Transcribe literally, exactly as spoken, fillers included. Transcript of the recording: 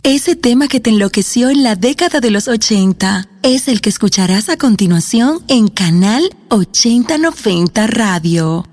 Ese tema que te enloqueció en la década de los ochenta es el que escucharás a continuación en Canal ochenta noventa Radio.